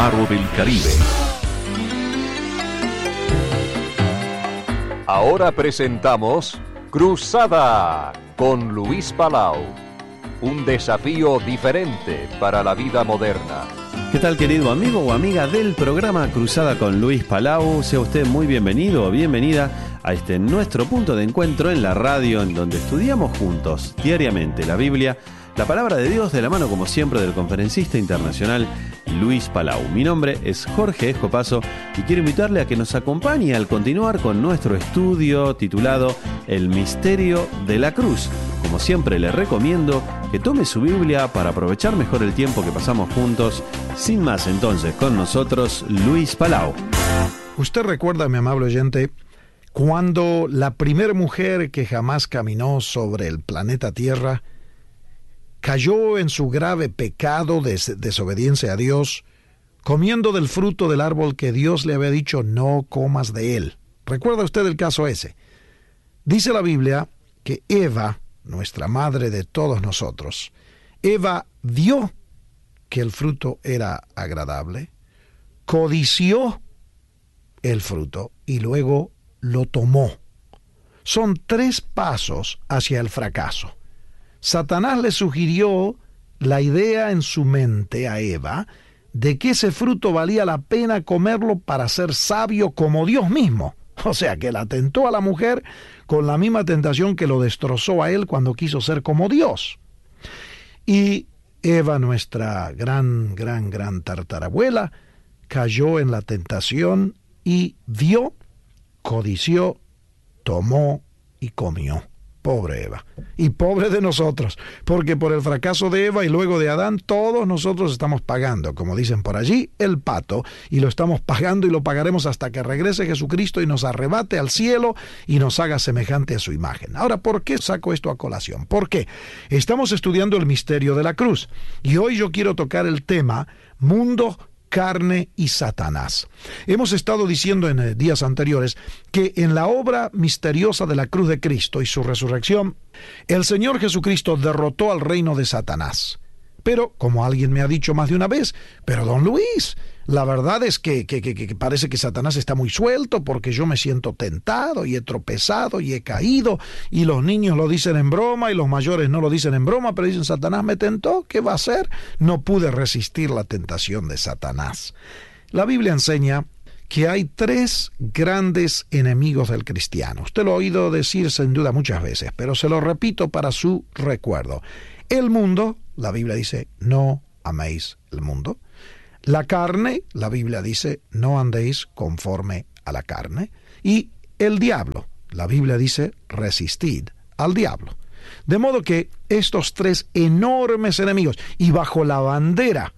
Faro del Caribe. Ahora presentamos Cruzada con Luis Palau. Un desafío diferente para la vida moderna. ¿Qué tal, querido amigo o amiga del programa Cruzada con Luis Palau? Sea usted muy bienvenido o bienvenida a este nuestro punto de encuentro en la radio, en donde estudiamos juntos diariamente la Biblia, la palabra de Dios, de la mano como siempre del conferencista internacional Luis Palau. Mi nombre es Jorge Escopazo y quiero invitarle a que nos acompañe al continuar con nuestro estudio titulado El Misterio de la Cruz. Como siempre le recomiendo que tome su Biblia para aprovechar mejor el tiempo que pasamos juntos. Sin más, entonces, con nosotros Luis Palau. Usted recuerda, mi amable oyente, cuando la primera mujer que jamás caminó sobre el planeta Tierra cayó en su grave pecado de desobediencia a Dios, comiendo del fruto del árbol que Dios le había dicho no comas de él. ¿Recuerda usted el caso ese? Dice la Biblia que Eva, nuestra madre de todos nosotros, Eva vio que el fruto era agradable, codició el fruto y luego lo tomó. Son 3 pasos hacia el fracaso. Satanás le sugirió la idea en su mente a Eva de que ese fruto valía la pena comerlo para ser sabio como Dios mismo. O sea, que la tentó a la mujer con la misma tentación que lo destrozó a él cuando quiso ser como Dios. Y Eva, nuestra gran tartarabuela, cayó en la tentación y vio, codició, tomó y comió. Pobre Eva. Y pobre de nosotros, porque por el fracaso de Eva y luego de Adán, todos nosotros estamos pagando, como dicen por allí, el pato, y lo estamos pagando y lo pagaremos hasta que regrese Jesucristo y nos arrebate al cielo y nos haga semejante a su imagen. Ahora, ¿por qué saco esto a colación? ¿Por qué? Estamos estudiando el misterio de la cruz, y hoy yo quiero tocar el tema mundo, carne y Satanás. Hemos estado diciendo en días anteriores que en la obra misteriosa de la cruz de Cristo y su resurrección, el Señor Jesucristo derrotó al reino de Satanás. Pero, como alguien me ha dicho más de una vez, pero don Luis, la verdad es que parece que Satanás está muy suelto porque yo me siento tentado y he tropezado y he caído y los niños lo dicen en broma y los mayores no lo dicen en broma, pero dicen Satanás me tentó, ¿qué va a hacer? No pude resistir la tentación de Satanás. La Biblia enseña que hay 3 grandes enemigos del cristiano. Usted lo ha oído decir sin duda muchas veces, pero se lo repito para su recuerdo. El mundo, la Biblia dice, no améis el mundo. La carne, la Biblia dice, no andéis conforme a la carne. Y el diablo, la Biblia dice, resistid al diablo. De modo que estos 3 enormes enemigos, y bajo la bandera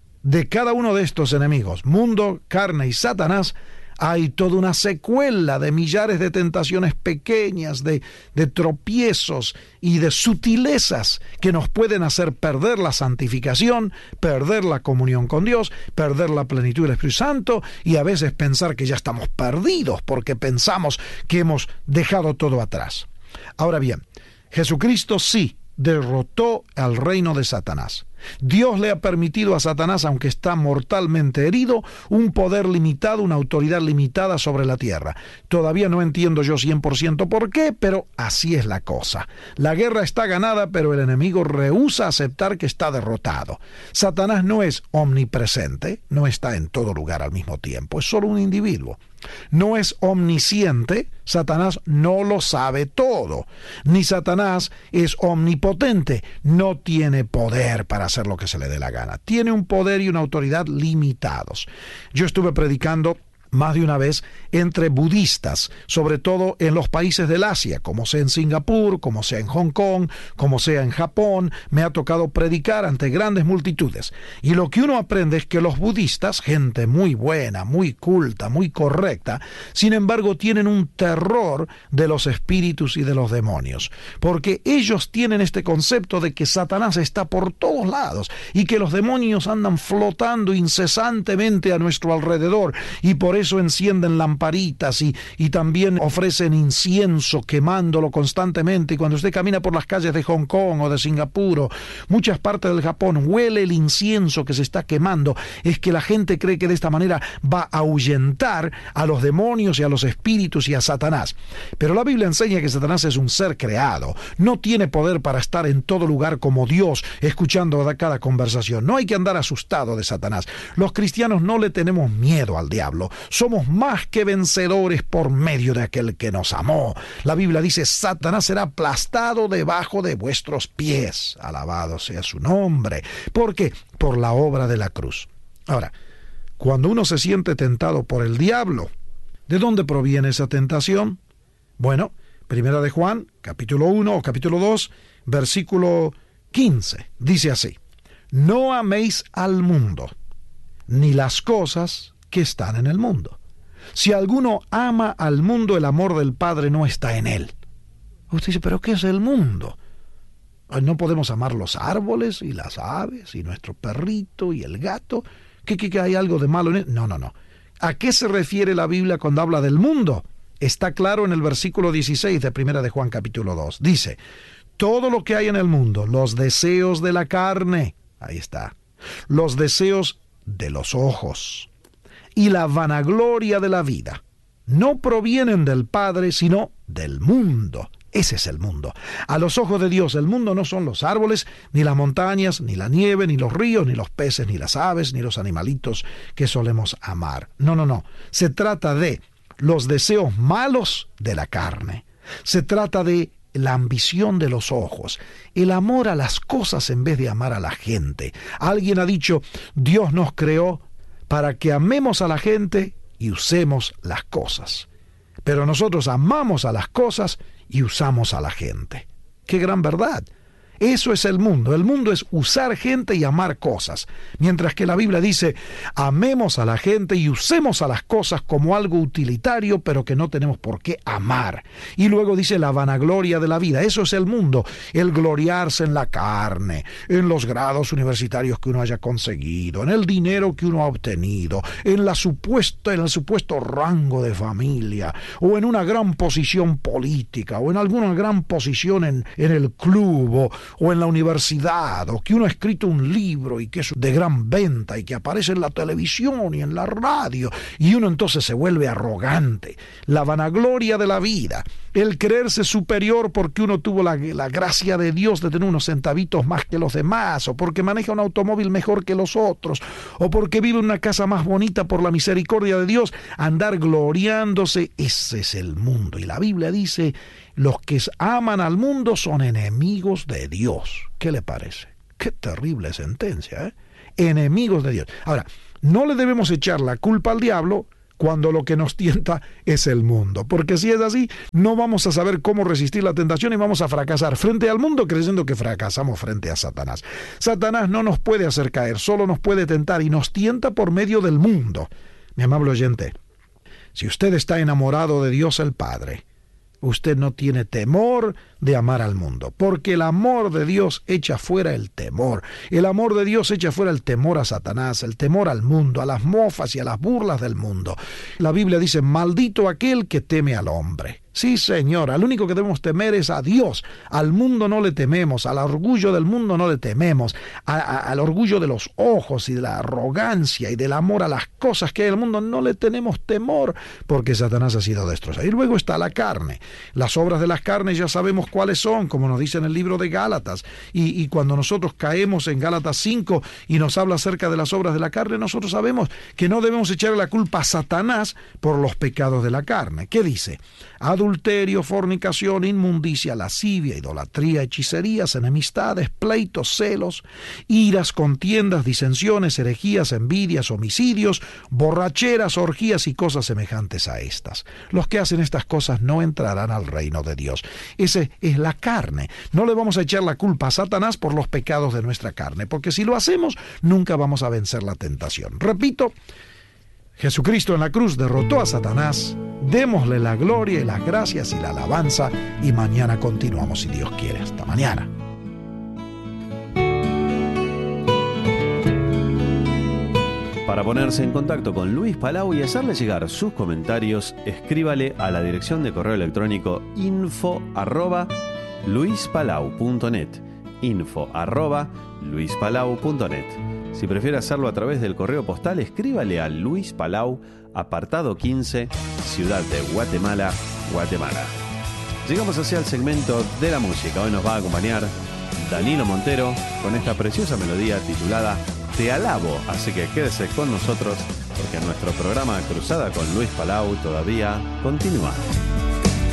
de cada uno de estos enemigos, mundo, carne y Satanás, hay toda una secuela de millares de tentaciones pequeñas, de tropiezos y de sutilezas que nos pueden hacer perder la santificación, perder la comunión con Dios, perder la plenitud del Espíritu Santo y a veces pensar que ya estamos perdidos porque pensamos que hemos dejado todo atrás. Ahora bien, Jesucristo sí derrotó al reino de Satanás. Dios le ha permitido a Satanás, aunque está mortalmente herido, un poder limitado, una autoridad limitada sobre la tierra. Todavía no entiendo yo 100% por qué, pero así es la cosa. La guerra está ganada, pero el enemigo rehúsa aceptar que está derrotado. Satanás no es omnipresente, no está en todo lugar al mismo tiempo, es solo un individuo. No es omnisciente, Satanás no lo sabe todo. Ni Satanás es omnipotente, no tiene poder para hacer lo que se le dé la gana. Tiene un poder y una autoridad limitados. Yo estuve predicando más de una vez entre budistas, sobre todo en los países del Asia, como sea en Singapur, como sea en Hong Kong, como sea en Japón. Me ha tocado predicar ante grandes multitudes. Y lo que uno aprende es que los budistas, gente muy buena, muy culta, muy correcta, sin embargo tienen un terror de los espíritus y de los demonios, porque ellos tienen este concepto de que Satanás está por todos lados y que los demonios andan flotando incesantemente a nuestro alrededor, y por eso encienden lamparitas y también ofrecen incienso quemándolo constantemente. Y cuando usted camina por las calles de Hong Kong o de Singapur o muchas partes del Japón, huele el incienso que se está quemando. Es que la gente cree que de esta manera va a ahuyentar a los demonios y a los espíritus y a Satanás. Pero la Biblia enseña que Satanás es un ser creado. No tiene poder para estar en todo lugar como Dios, escuchando cada conversación. No hay que andar asustado de Satanás. Los cristianos no le tenemos miedo al diablo. Somos más que vencedores por medio de aquel que nos amó. La Biblia dice: Satanás será aplastado debajo de vuestros pies. Alabado sea su nombre. ¿Por qué? Por la obra de la cruz. Ahora, cuando uno se siente tentado por el diablo, ¿de dónde proviene esa tentación? Bueno, Primera de Juan, capítulo 1 o capítulo 2, versículo 15, dice así: no améis al mundo, ni las cosas que están en el mundo. Si alguno ama al mundo, el amor del Padre no está en él. Usted dice: ¿pero qué es el mundo? ¿No podemos amar los árboles y las aves y nuestro perrito y el gato? ¿Que hay algo de malo en él? No. ¿A qué se refiere la Biblia cuando habla del mundo? Está claro en el versículo 16 de Primera de Juan capítulo 2. Dice: todo lo que hay en el mundo, los deseos de la carne, ahí está, los deseos de los ojos y la vanagloria de la vida, no provienen del Padre, sino del mundo. Ese es el mundo. A los ojos de Dios, el mundo no son los árboles, ni las montañas, ni la nieve, ni los ríos, ni los peces, ni las aves, ni los animalitos que solemos amar. No. Se trata de los deseos malos de la carne. Se trata de la ambición de los ojos, el amor a las cosas en vez de amar a la gente. Alguien ha dicho: Dios nos creó para que amemos a la gente y usemos las cosas. Pero nosotros amamos a las cosas y usamos a la gente. ¡Qué gran verdad! Eso es el mundo. El mundo es usar gente y amar cosas. Mientras que la Biblia dice: amemos a la gente y usemos a las cosas como algo utilitario, pero que no tenemos por qué amar. Y luego dice la vanagloria de la vida. Eso es el mundo. El gloriarse en la carne, en los grados universitarios que uno haya conseguido, en el dinero que uno ha obtenido, en el supuesto rango de familia, o en una gran posición política, o en alguna gran posición en el club, o en la universidad, o que uno ha escrito un libro y que es de gran venta y que aparece en la televisión y en la radio, y uno entonces se vuelve arrogante. La vanagloria de la vida, el creerse superior porque uno tuvo la gracia de Dios de tener unos centavitos más que los demás, o porque maneja un automóvil mejor que los otros, o porque vive en una casa más bonita por la misericordia de Dios, andar gloriándose. Ese es el mundo. Y la Biblia dice: los que aman al mundo son enemigos de Dios. ¿Qué le parece? Qué terrible sentencia, ¿eh? Enemigos de Dios. Ahora, no le debemos echar la culpa al diablo cuando lo que nos tienta es el mundo, porque si es así, no vamos a saber cómo resistir la tentación y vamos a fracasar frente al mundo, creyendo que fracasamos frente a Satanás. Satanás no nos puede hacer caer, solo nos puede tentar, y nos tienta por medio del mundo. Mi amable oyente, si usted está enamorado de Dios el Padre, usted no tiene temor de amar al mundo, porque el amor de Dios echa fuera el temor. El amor de Dios echa fuera el temor a Satanás, el temor al mundo, a las mofas y a las burlas del mundo. La Biblia dice: maldito aquel que teme al hombre. Sí, Señor, al único que debemos temer es a Dios. Al mundo no le tememos, al orgullo del mundo no le tememos, al orgullo de los ojos y de la arrogancia y del amor a las cosas que hay en el mundo no le tenemos temor, porque Satanás ha sido destrozado. Y luego está la carne. Las obras de las carnes ya sabemos cuáles son, como nos dice en el libro de Gálatas. Y cuando nosotros caemos en Gálatas 5 y nos habla acerca de las obras de la carne, nosotros sabemos que no debemos echarle la culpa a Satanás por los pecados de la carne. ¿Qué dice? Adulterio, fornicación, inmundicia, lascivia, idolatría, hechicerías, enemistades, pleitos, celos, iras, contiendas, disensiones, herejías, envidias, homicidios, borracheras, orgías y cosas semejantes a estas. Los que hacen estas cosas no entrarán al reino de Dios. Ese es la carne. No le vamos a echar la culpa a Satanás por los pecados de nuestra carne, porque si lo hacemos, nunca vamos a vencer la tentación. Repito, Jesucristo en la cruz derrotó a Satanás. Démosle la gloria y las gracias y la alabanza, y mañana continuamos si Dios quiere. Hasta mañana. Para Para ponerse en contacto con Luis Palau y hacerle llegar sus comentarios, escríbale a la dirección de correo electrónico info@luispalau.net. info@luispalau.net. Si prefiere hacerlo a través del correo postal, escríbale a Luis Palau, apartado 15, Ciudad de Guatemala, Guatemala. Llegamos hacia el segmento de la música. Hoy nos va a acompañar Danilo Montero con esta preciosa melodía titulada Te Alabo. Así que quédese con nosotros porque nuestro programa Cruzada con Luis Palau todavía continúa.